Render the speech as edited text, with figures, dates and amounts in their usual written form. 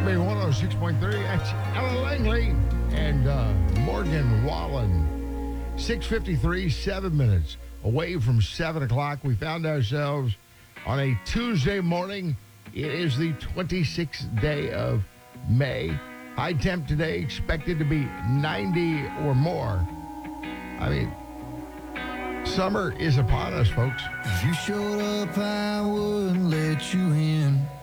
CB 106.3. That's Ellen Langley and Morgan Wallen. 6:53, 7 minutes away from 7 o'clock. We found ourselves on a Tuesday morning. It is the 26th day of May. High temp today expected to be 90 or more. I mean, summer is upon us, folks. If you showed up, I wouldn't let you in.